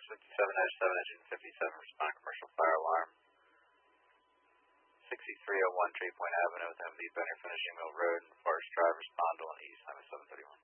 West 57-7 engine 57, respond commercial fire alarm. 6301 Tree Point Avenue with MV Benner finishing Mill Road and Forest Drive, respond on East, Highway 731.